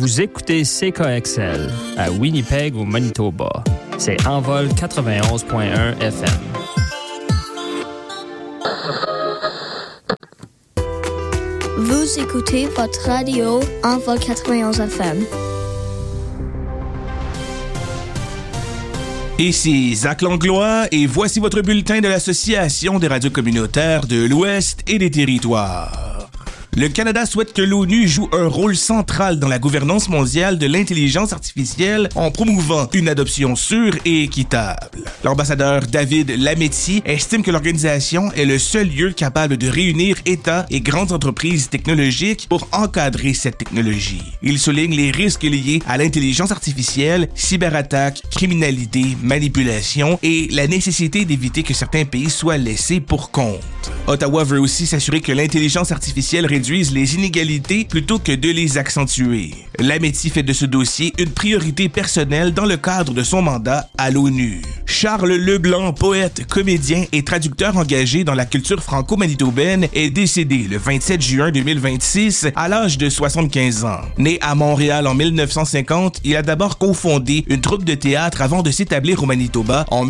Vous écoutez CKXL à Winnipeg au Manitoba. C'est Envol 91.1 FM. Vous écoutez votre radio Envol 91 FM. Ici Zach Langlois et voici votre bulletin de l'Association des radios communautaires de l'Ouest et des Territoires. Le Canada souhaite que l'ONU joue un rôle central dans la gouvernance mondiale de l'intelligence artificielle en promouvant une adoption sûre et équitable. L'ambassadeur David Lametti estime que l'organisation est le seul lieu capable de réunir États et grandes entreprises technologiques pour encadrer cette technologie. Il souligne les risques liés à l'intelligence artificielle, cyberattaques, criminalité, manipulation et la nécessité d'éviter que certains pays soient laissés pour compte. Ottawa veut aussi s'assurer que l'intelligence artificielle réduise les inégalités plutôt que de les accentuer. Lametti fait de ce dossier une priorité personnelle dans le cadre de son mandat à l'ONU. Charles Leblanc, poète, comédien et traducteur engagé dans la culture franco-manitobaine, est décédé le 27 juin 2026 à l'âge de 75 ans. Né à Montréal en 1950, il a d'abord cofondé une troupe de théâtre avant de s'établir au Manitoba en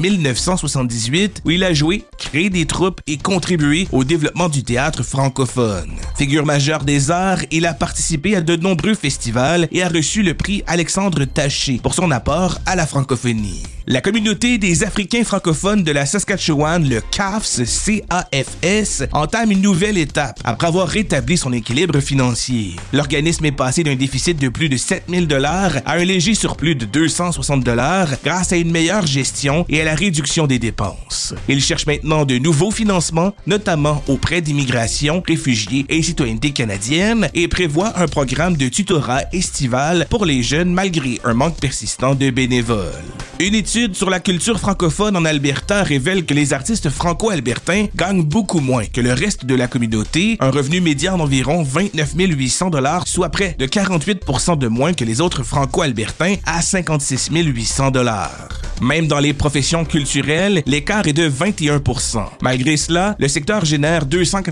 1978 où il a joué, créé des troupes et contribué au développement du théâtre francophone. Figure majeure des arts, il a participé à de nombreux festivals et a reçu le prix Alexandre Taché pour son apport à la francophonie. La communauté des Africains francophones de la Saskatchewan, le CAFS, C-A-F-S, entame une nouvelle étape après avoir rétabli son équilibre financier. L'organisme est passé d'un déficit de plus de 7 000 $ à un léger surplus de 260 $ grâce à une meilleure gestion et à la réduction des dépenses. Il cherche maintenant de nouveaux financements, notamment auprès d'immigration, réfugiés et citoyenneté canadienne, et prévoit un programme de tutorat estival pour les jeunes malgré un manque persistant de bénévoles. Une étude sur la culture francophone en Alberta révèle que les artistes franco-albertains gagnent beaucoup moins que le reste de la communauté, un revenu médian d'environ 29 800 $, soit près de 48% de moins que les autres franco-albertains à 56 800 $. Même dans les professions culturelles, l'écart est de 21%. Malgré cela, le secteur génère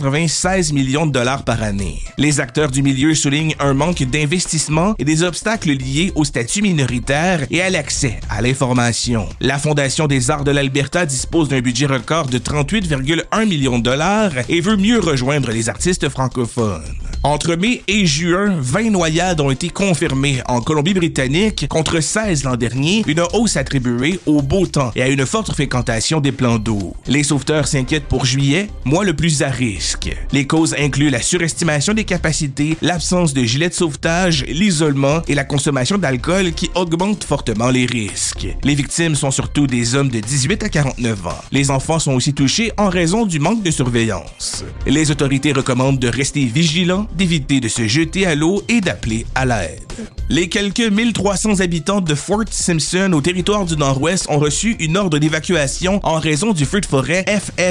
296 millions de $ par année. Les acteurs du milieu soulignent un manque d'investissement et des obstacles liés au statut minoritaire et à l'accès à l'information. La Fondation des arts de l'Alberta dispose d'un budget record de 38,1 millions de $ et veut mieux rejoindre les artistes francophones. Entre mai et juin, 20 noyades ont été confirmées en Colombie-Britannique contre 16 l'an dernier, une hausse attribuée au beau temps et à une forte fréquentation des plans d'eau. Les sauveteurs s'inquiètent pour juillet, mois le plus à risque. Les causes incluent la surestimation des capacités, l'absence de gilets de sauvetage, l'isolement et la consommation d'alcool qui augmentent fortement les risques. Les victimes sont surtout des hommes de 18 à 49 ans. Les enfants sont aussi touchés en raison du manque de surveillance. Les autorités recommandent de rester vigilants, d'éviter de se jeter à l'eau et d'appeler à l'aide. Les quelques 1300 habitants de Fort Simpson au territoire du Nord-Ouest ont reçu une ordre d'évacuation en raison du feu de forêt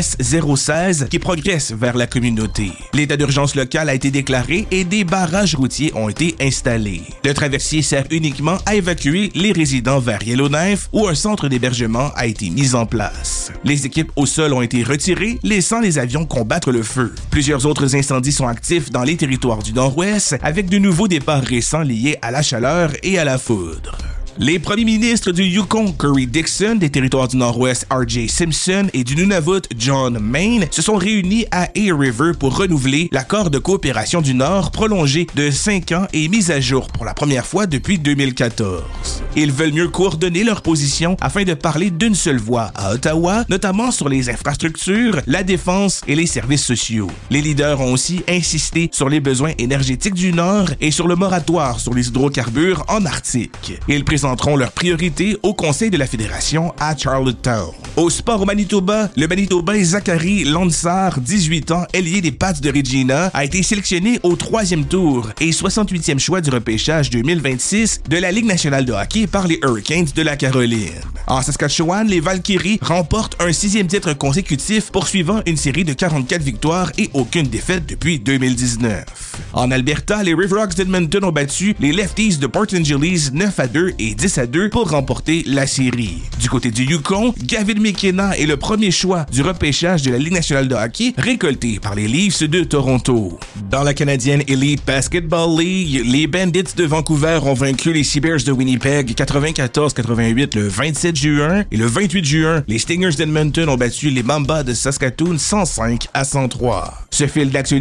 FS016 qui progresse vers la communauté. L'état d'urgence local a été déclaré et des barrages routiers ont été installés. Le traversier sert uniquement à évacuer les résidents vers Yellowknife où un centre d'hébergement a été mis en place. Les équipes au sol ont été retirées, laissant les avions combattre le feu. Plusieurs autres incendies sont actifs dans les territoires du Nord-Ouest avec de nouveaux départs récents liés à la chaleur et à la foudre. Les premiers ministres du Yukon, Curry Dixon, des territoires du Nord-Ouest, R.J. Simpson, et du Nunavut, John Mayne, se sont réunis à Hay River pour renouveler l'accord de coopération du Nord prolongé de 5 ans et mis à jour pour la première fois depuis 2014. Ils veulent mieux coordonner leurs positions afin de parler d'une seule voix à Ottawa, notamment sur les infrastructures, la défense et les services sociaux. Les leaders ont aussi insisté sur les besoins énergétiques du Nord et sur le moratoire sur les hydrocarbures en Arctique. Ils présenteront leurs priorités au Conseil de la Fédération à Charlottetown. Au sport au Manitoba, le Manitobain Zachary Lansar, 18 ans, ailier des Pats de Regina, a été sélectionné au 3e tour et 68e choix du repêchage 2026 de la Ligue nationale de hockey par les Hurricanes de la Caroline. En Saskatchewan, les Valkyries remportent un 6e titre consécutif poursuivant une série de 44 victoires et aucune défaite depuis 2019. En Alberta, les Riverhawks d'Edmonton ont battu les Lefties de Port Angeles 9-2 et gagné 10-2 pour remporter la série. Du côté du Yukon, Gavin McKenna est le premier choix du repêchage de la Ligue nationale de hockey récolté par les Leafs de Toronto. Dans la canadienne Elite Basketball League, les Bandits de Vancouver ont vaincu les Seabears de Winnipeg 94-88 le 27 juin et le 28 juin, les Stingers d'Edmonton ont battu les Mamba de Saskatoon 105-103. Ce fil d'actualité